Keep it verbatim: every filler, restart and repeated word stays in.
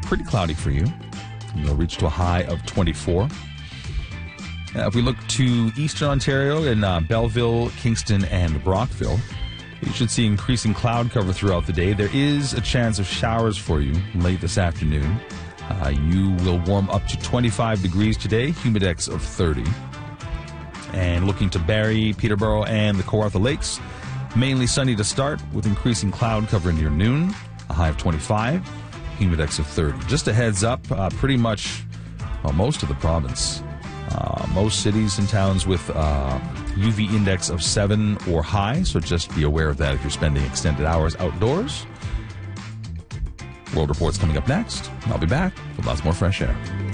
pretty cloudy for you. You'll reach to a high of twenty-four. Uh, if we look to eastern Ontario in uh, Belleville, Kingston, and Brockville, you should see increasing cloud cover throughout the day. There is a chance of showers for you late this afternoon. Uh, you will warm up to twenty-five degrees today, humidex of thirty. And looking to Barrie, Peterborough, and the Kawartha Lakes, mainly sunny to start with increasing cloud cover near noon, a high of twenty-five, humidex of thirty. Just a heads up, uh, pretty much well, most of the province, uh, most cities and towns with uh, U V index of seven or high, so just be aware of that if you're spending extended hours outdoors. World Report's coming up next. I'll be back with lots more fresh air.